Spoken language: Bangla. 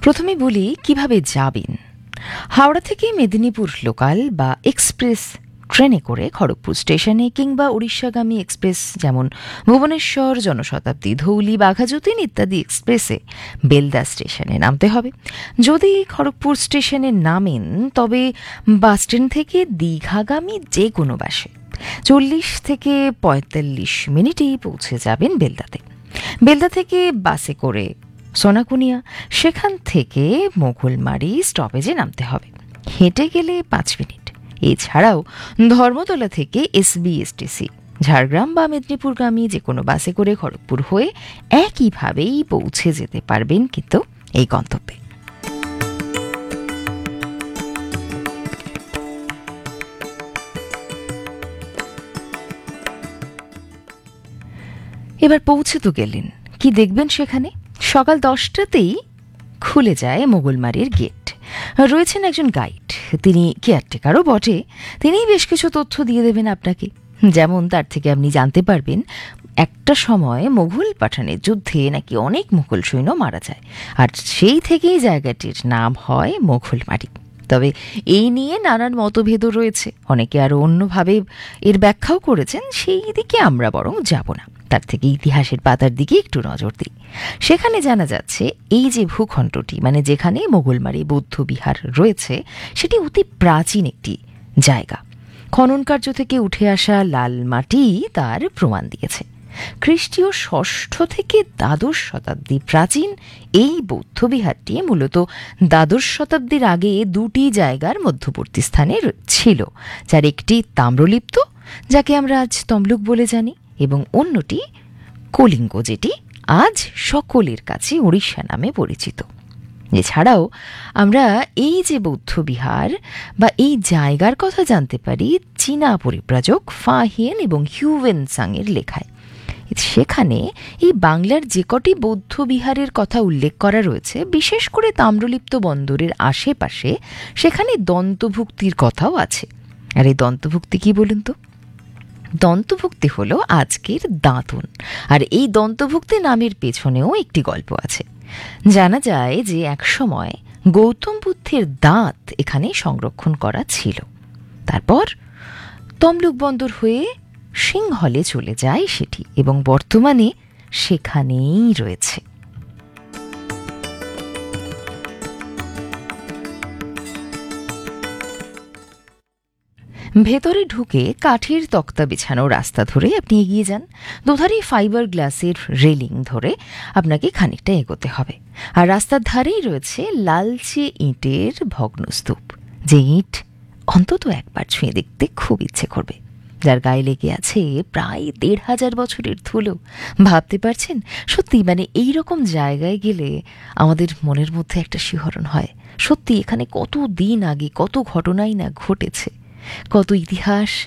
প্রথমে বলি কিভাবে যাবেন। হাওড়া থেকে মেদিনীপুর লোকাল বা এক্সপ্রেস ট্রেনে করে খড়গপুর স্টেশনে কিংবা উড়িষ্যাগামী এক্সপ্রেস যেমন ভুবনেশ্বর জনশতাব্দী, ধৌলি, বাঘাযতীন ইত্যাদি এক্সপ্রেসে বেলদা স্টেশনে নামতে হবে। যদি খড়গপুর স্টেশনে নামেন তবে বাসস্ট্যান্ড থেকে দীঘাগামী যে কোনো বাসে 40 থেকে 45 মিনিটেই পৌঁছে যাবেন বেলদাতে। বেলদা থেকে বাসে করে সোনাকুনিয়া, সেখান থেকে মোগলমারি স্টপেজে নামতে হবে। হেঁটে গেলে 5 মিনিট। এছাড়াও ধর্মতলা থেকে SBSTC, ঝাড়গ্রাম বা মেদিনীপুরগামী যে কোনো বাসে করে খড়গপুর হয়ে একইভাবেই পৌঁছে যেতে পারবেন কিন্তু এই গন্তব্যে। এবার পৌঁছে তো গেলেন, কি দেখবেন সেখানে? সকাল 10টাতেই খুলে যায় মোগলমারির গেট। রয়েছেন একজন গাইড, তিনি কেয়ারটেকারও বটে। তিনিই বেশ কিছু তথ্য দিয়ে দেবেন আপনাকে। যেমন তার থেকে আপনি জানতে পারবেন একটা সময় মোগল পাঠানের যুদ্ধে নাকি অনেক মুঘল সৈন্য মারা যায়, আর সেই থেকেই জায়গাটির নাম হয় মোগলমারি। তবে এই নিয়ে নানান মতভেদও রয়েছে, অনেকে আরও অন্যভাবে এর ব্যাখ্যাও করেছেন। সেই দিকে আমরা বরং যাব না, তার থেকে ইতিহাসের পাতার দিকে একটু নজর দিই। সেখানে জানা যাচ্ছে এই যে ভূখণ্ডটি, মানে যেখানে মোগলমারি বৌদ্ধ বিহার রয়েছে, সেটি অতি প্রাচীন একটি জায়গা। খনন কার্য থেকে উঠে আসা লাল মাটি তার প্রমাণ দিয়েছে। খ্রিস্টীয় 6ষ্ঠ থেকে দ্বাদশ শতাব্দী প্রাচীন এই বৌদ্ধ বিহারটি মূলত দ্বাদশ শতাব্দীর আগে দুটি জায়গার মধ্যবর্তী স্থানে ছিল, যার একটি তাম্রলিপ্ত, যাকে আমরা আজ তমলুক বলে জানি, এবং অন্যটি কলিঙ্গ, যেটি আজ সকলের কাছে উড়িষ্যা নামে পরিচিত। এছাড়াও আমরা এই যে বৌদ্ধ বিহার বা এই জায়গার কথা জানতে পারি চীনা পরিব্রাজক ফা হিয়েন এবং হিউয়েন সাংয়ের লেখায়। সেখানে এই বাংলার যে কটি বৌদ্ধ বিহারের কথা উল্লেখ করা রয়েছে, বিশেষ করে তাম্রলিপ্ত বন্দরের আশেপাশে, সেখানে দন্তভুক্তির কথাও আছে। আর এই দন্তভুক্তি কি বলুন তো? দন্তভুক্তি হলো আজকের দাঁতন। আর এই দন্তভুক্তি নামের পেছনেও একটি গল্প আছে। জানা যায় যে একসময় গৌতম বুদ্ধের দাঁত এখানে সংরক্ষণ করা ছিল। তারপর তমলুক বন্দর হয়ে সিংহলে চলে যায় সেটি, এবং বর্তমানে সেখানেই রয়েছে। ভেতরে ঢুকে কাঠের তক্তা বিছানো রাস্তা ধরে আপনি এগিয়ে যান। দুধারেই ফাইবার গ্লাসের রেলিং ধরে আপনাকে খানিকটা এগোতে হবে। আর রাস্তার ধারেই রয়েছে লালচে ইটের ভগ্নস্তূপ, যে ইট অন্তত একবার ছুঁয়ে দেখতে খুব ইচ্ছে করবে, যার গায়ে লেগে আছে প্রায় 1500 বছরের ধুলো। ভাবতে পারছেন? সত্যি, মানে এইরকম জায়গায় গেলে আমাদের মনের মধ্যে একটা শিহরণ হয়। সত্যি এখানে কত দিন আগে কত ঘটনাই না ঘটেছে, কত ইতিহাস